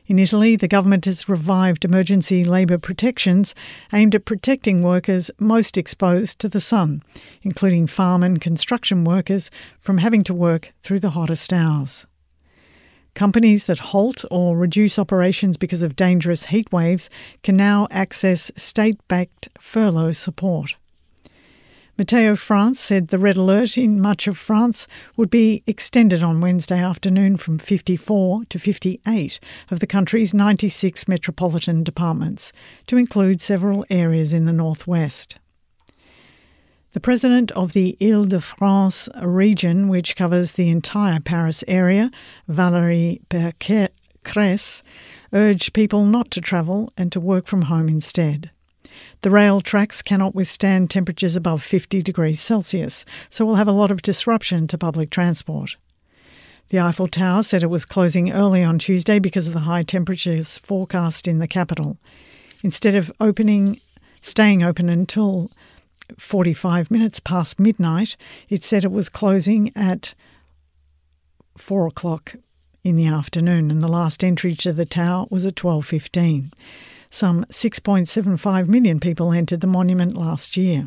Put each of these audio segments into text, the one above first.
In Italy, the government has revived emergency labour protections aimed at protecting workers most exposed to the sun, including farm and construction workers, from having to work through the hottest hours. Companies that halt or reduce operations because of dangerous heat waves can now access state-backed furlough support. Météo France said the red alert in much of France would be extended on Wednesday afternoon from 54 to 58 of the country's 96 metropolitan departments, to include several areas in the northwest. The president of the Île-de-France region, which covers the entire Paris area, Valérie Pécresse, urged people not to travel and to work from home instead. The rail tracks cannot withstand temperatures above 50 degrees Celsius, so will have a lot of disruption to public transport. The Eiffel Tower said it was closing early on Tuesday because of the high temperatures forecast in the capital. Instead of staying open until 45 minutes past midnight, it said it was closing at 4 o'clock in the afternoon, and the last entry to the tower was at 12:15. Some 6.75 million people entered the monument last year.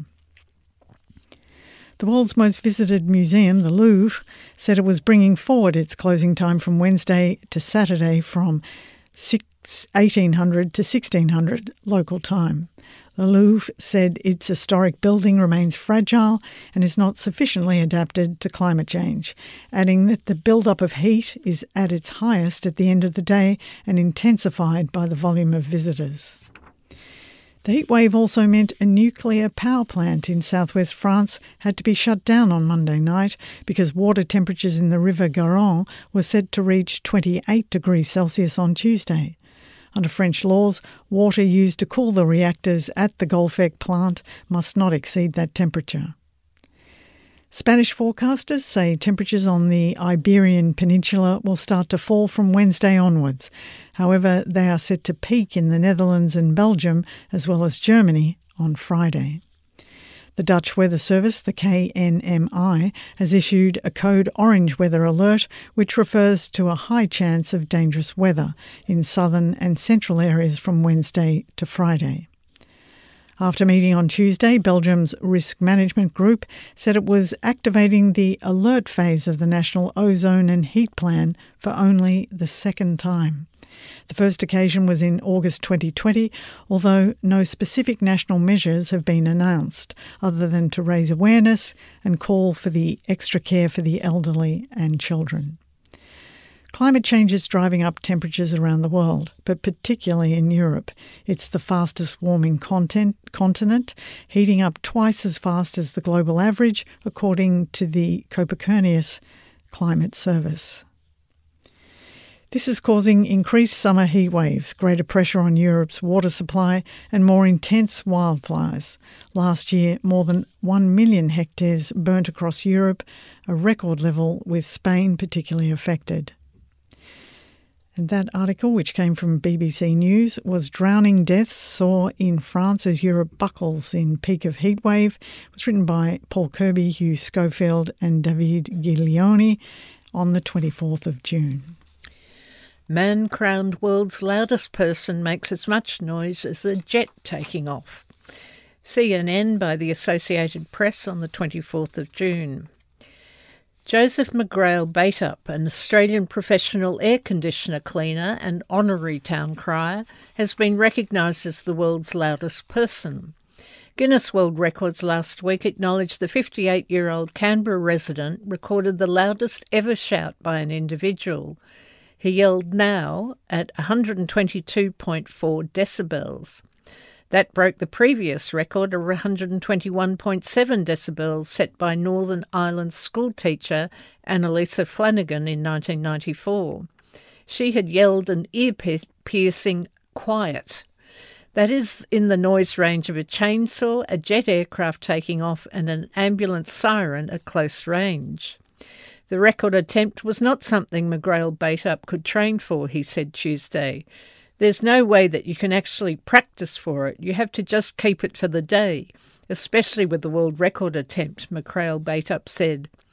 The world's most visited museum, the Louvre, said it was bringing forward its closing time from Wednesday to Saturday from 1800 to 1600 local time. The Louvre said its historic building remains fragile and is not sufficiently adapted to climate change, adding that the build-up of heat is at its highest at the end of the day and intensified by the volume of visitors. The heat wave also meant a nuclear power plant in southwest France had to be shut down on Monday night because water temperatures in the river Garonne were said to reach 28 degrees Celsius on Tuesday. Under French laws, water used to cool the reactors at the Golfec plant must not exceed that temperature. Spanish forecasters say temperatures on the Iberian Peninsula will start to fall from Wednesday onwards. However, they are set to peak in the Netherlands and Belgium, as well as Germany, on Friday. The Dutch weather service, the KNMI, has issued a code orange weather alert, which refers to a high chance of dangerous weather in southern and central areas from Wednesday to Friday. After meeting on Tuesday, Belgium's Risk Management Group said it was activating the alert phase of the National Ozone and Heat Plan for only the second time. The first occasion was in August 2020, although no specific national measures have been announced, other than to raise awareness and call for the extra care for the elderly and children. Climate change is driving up temperatures around the world, but particularly in Europe. It's the fastest warming continent, heating up twice as fast as the global average, according to the Copernicus Climate Service. This is causing increased summer heat waves, greater pressure on Europe's water supply, and more intense wildfires. Last year, more than 1 million hectares burnt across Europe, a record level, with Spain particularly affected. And that article, which came from BBC News, was Drowning Deaths Soar in France as Europe Buckles in Peak of Heatwave. It was written by Paul Kirby, Hugh Schofield and David Giglioni on the 24th of June. Man crowned world's loudest person makes as much noise as a jet taking off. CNN by the Associated Press on the 24th of June. Joseph McGrail Baitup, an Australian professional air conditioner cleaner and honorary town crier, has been recognised as the world's loudest person. Guinness World Records last week acknowledged the 58-year-old Canberra resident recorded the loudest ever shout by an individual. He yelled "now" at 122.4 decibels. That broke the previous record of 121.7 decibels set by Northern Ireland schoolteacher Annalisa Flanagan in 1994. She had yelled an ear-piercing "quiet." That is in the noise range of a chainsaw, a jet aircraft taking off, and an ambulance siren at close range. The record attempt was not something McGrail Baitup could train for, he said Tuesday. There's no way that you can actually practice for it. You have to just keep it for the day, especially with the world record attempt, McGrail Baitup said.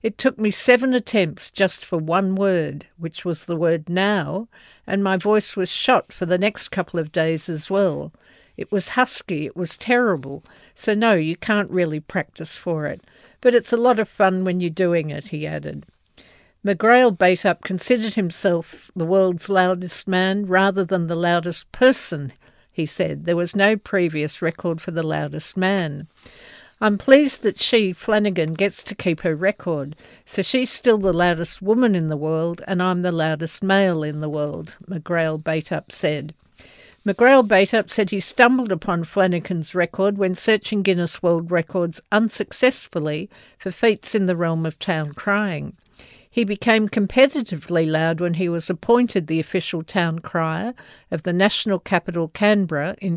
It took me 7 attempts just for one word, which was the word now, and my voice was shot for the next couple of days as well. It was husky, it was terrible, so no, you can't really practice for it. But it's a lot of fun when you're doing it, he added. McGrail Baitup considered himself the world's loudest man rather than the loudest person, he said. There was no previous record for the loudest man. I'm pleased that she, Flanagan, gets to keep her record, so she's still the loudest woman in the world and I'm the loudest male in the world, McGrail Baitup said. McGrail Baitup said he stumbled upon Flanagan's record when searching Guinness World Records unsuccessfully for feats in the realm of town crying. He became competitively loud when he was appointed the official town crier of the national capital Canberra in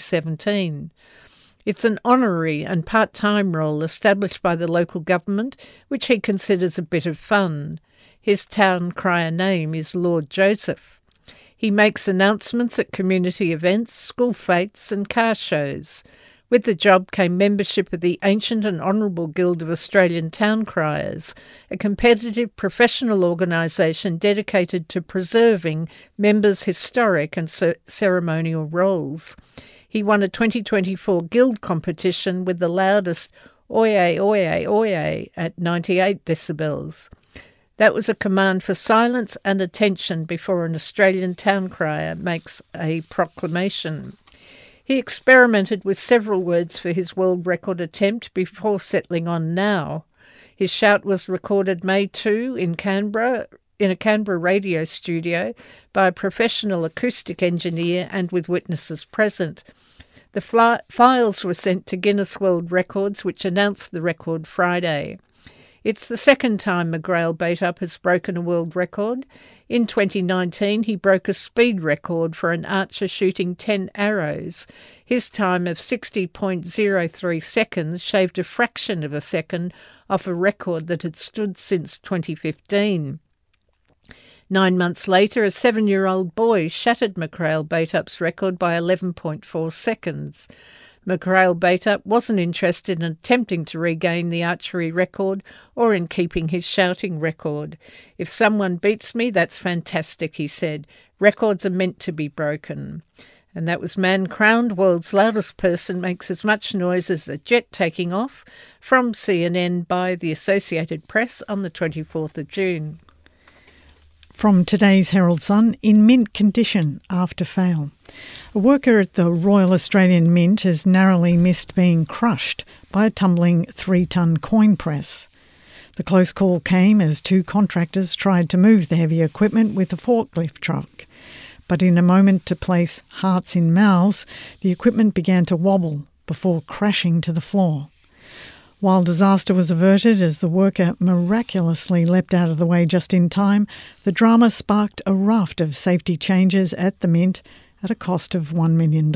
2017. It's an honorary and part-time role established by the local government, which he considers a bit of fun. His town crier name is Lord Joseph. He makes announcements at community events, school fetes and car shows. With the job came membership of the Ancient and Honourable Guild of Australian Town Criers, a competitive professional organisation dedicated to preserving members' historic and ceremonial roles. He won a 2024 Guild competition with the loudest oye, oye, oye at 98 decibels. That was a command for silence and attention before an Australian town crier makes a proclamation. He experimented with several words for his world record attempt before settling on now. His shout was recorded May 2 in Canberra, in a Canberra radio studio by a professional acoustic engineer and with witnesses present. The files were sent to Guinness World Records, which announced the record Friday. It's the second time McGrail Baitup has broken a world record. In 2019, he broke a speed record for an archer shooting 10 arrows. His time of 60.03 seconds shaved a fraction of a second off a record that had stood since 2015. 9 months later, a 7-year-old boy shattered McGrail Baitup's record by 11.4 seconds. McGrail Baitup wasn't interested in attempting to regain the archery record or in keeping his shouting record. If someone beats me, that's fantastic, he said. Records are meant to be broken. And that was man crowned world's loudest person makes as much noise as a jet taking off, from CNN by the Associated Press on the 24th of June. From today's Herald Sun, in mint condition after fail. A worker at the Royal Australian Mint has narrowly missed being crushed by a tumbling 3-ton coin press. The close call came as 2 contractors tried to move the heavy equipment with a forklift truck. But in a moment to place hearts in mouths, the equipment began to wobble before crashing to the floor. While disaster was averted as the worker miraculously leapt out of the way just in time, the drama sparked a raft of safety changes at the Mint at a cost of $1 million.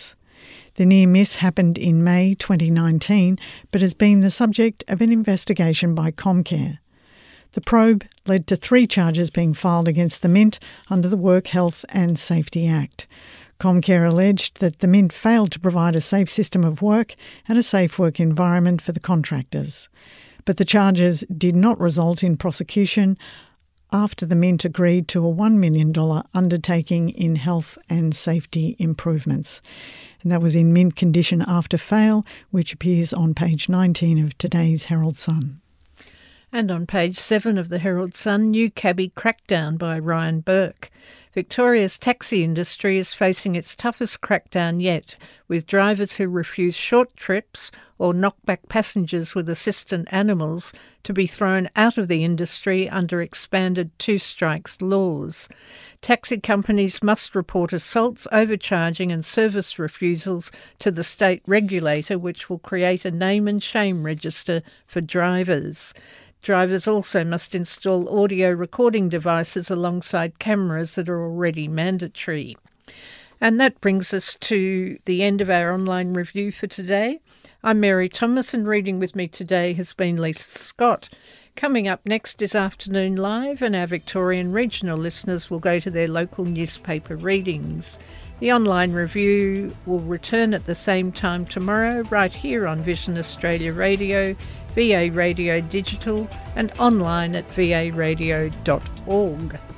The near miss happened in May 2019, but has been the subject of an investigation by Comcare. The probe led to 3 charges being filed against the Mint under the Work Health and Safety Act. Comcare alleged that the Mint failed to provide a safe system of work and a safe work environment for the contractors. But the charges did not result in prosecution after the Mint agreed to a $1 million undertaking in health and safety improvements. And that was in mint condition after fail, which appears on page 19 of today's Herald Sun. And on page 7 of the Herald Sun, new cabbie crackdown by Ryan Burke. Victoria's taxi industry is facing its toughest crackdown yet, with drivers who refuse short trips or knock back passengers with assistant animals to be thrown out of the industry under expanded 2 strikes laws. Taxi companies must report assaults, overcharging and service refusals to the state regulator, which will create a name and shame register for drivers. Drivers also must install audio recording devices alongside cameras that are already mandatory. And that brings us to the end of our online review for today. I'm Mary Thomas, and reading with me today has been Lisa Scott. Coming up next is Afternoon Live, and our Victorian regional listeners will go to their local newspaper readings. The online review will return at the same time tomorrow, right here on Vision Australia Radio, VA Radio Digital and online at varadio.org.